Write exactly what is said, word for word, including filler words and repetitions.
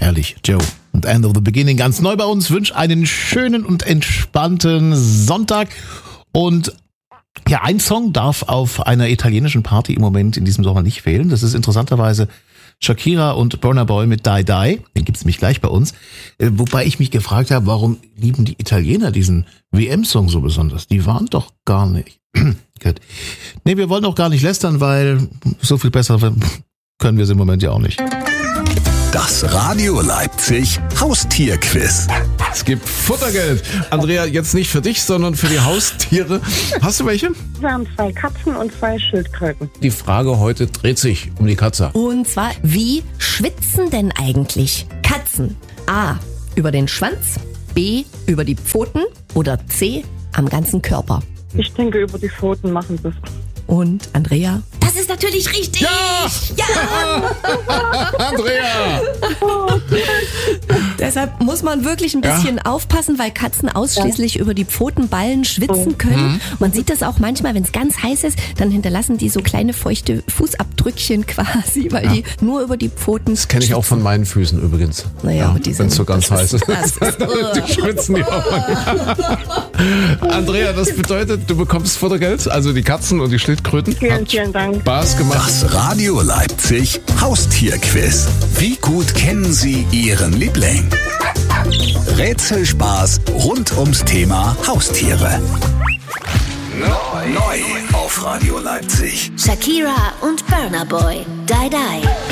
herrlich. Joe und End of the Beginning ganz neu bei uns. Wünsche einen schönen und entspannten Sonntag. Und ja, ein Song darf auf einer italienischen Party im Moment in diesem Sommer nicht fehlen. Das ist interessanterweise Shakira und Burna Boy mit Die Die. Den gibt's nämlich gleich bei uns. Wobei ich mich gefragt habe, warum lieben die Italiener diesen W M-Song so besonders? Die waren doch gar nicht. Gut. Nee, wir wollen auch gar nicht lästern, weil so viel besser können wir es im Moment ja auch nicht. Das Radio Leipzig Haustierquiz. Es gibt Futtergeld. Andrea, jetzt nicht für dich, sondern für die Haustiere. Hast du welche? Wir haben zwei Katzen und zwei Schildkröten. Die Frage heute dreht sich um die Katze. Und zwar, wie schwitzen denn eigentlich Katzen? A. Über den Schwanz, B. Über die Pfoten oder C. Am ganzen Körper? Ich denke, über die Pfoten machen sie es. Und Andrea? Das ist natürlich richtig! Ja! Ja! Andrea! Deshalb muss man wirklich ein bisschen ja. aufpassen, weil Katzen ausschließlich ja. über die Pfotenballen schwitzen können. Mhm. Man sieht das auch manchmal, wenn es ganz heiß ist, dann hinterlassen die so kleine feuchte Fußabdrückchen quasi, weil ja. die nur über die Pfoten Das kenne ich auch von meinen Füßen übrigens. Naja, ja, wenn es so ganz heiß ist. ist die schwitzen die auch. Andrea, das bedeutet, du bekommst Futtergeld, also die Katzen und die Schildkröten. Vielen, Hat vielen Dank. Spaß gemacht. Das Radio Leipzig Haustierquiz. Wie gut kennen Sie Ihren Liebling? Rätselspaß rund ums Thema Haustiere. Neu, neu auf Radio Leipzig. Shakira und Burna Boy. Die Die.